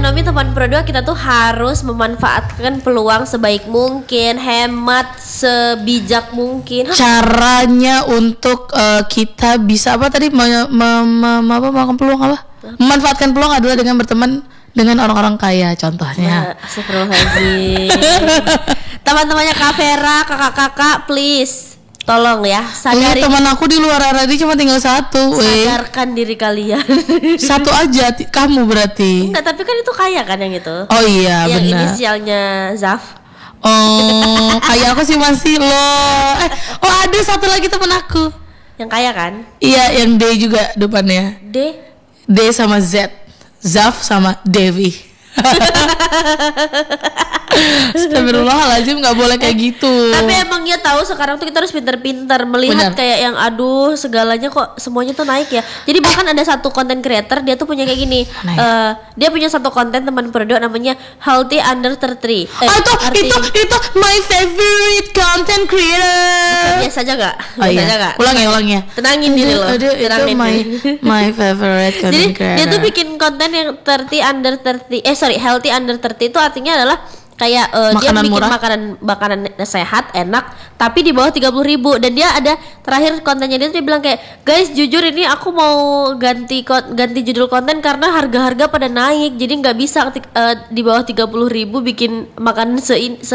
ekonomi teman Pro2 kita tuh harus memanfaatkan peluang sebaik mungkin, hemat sebijak mungkin. Caranya untuk kita bisa apa tadi makan peluang apa? Memanfaatkan peluang adalah dengan berteman dengan orang-orang kaya contohnya. Astagfirullahaladzim. Teman-temannya Kak Vera, kakak-kakak, please tolong ya sadari. Teman aku di luar RRI cuma tinggal satu. Sadarkan diri kalian. Satu aja kamu berarti. Enggak, tapi kan itu kaya kan yang itu. Oh iya yang benar. Inisialnya Zaf. Oh, kayak aku sih masih loh. Oh ada satu lagi teman aku. Yang kaya kan? Iya, yang D juga depannya. D sama Z. Zaf sama Devi. Astagfirullahaladzim, nggak boleh kayak gitu. Tapi emang ya tahu sekarang tuh kita harus pintar-pintar melihat. Bener. Kayak yang aduh segalanya kok semuanya tuh naik ya. Jadi bahkan ada satu content creator dia tuh punya kayak gini. Dia punya satu konten teman Pro2 namanya Healthy Under 30. Itu my favorite content creator. Biasa aja gak? Ulang ya. Tenangin diri lo. Itu my favorite content creator. Dia tuh bikin konten yang Healthy Under 30 itu artinya adalah kayak dia bikin murah. makanan sehat, enak, tapi di bawah 30.000. Dan dia ada terakhir kontennya dia bilang kayak, guys jujur ini aku mau ganti judul konten karena harga-harga pada naik, jadi nggak bisa di bawah 30.000 bikin makanan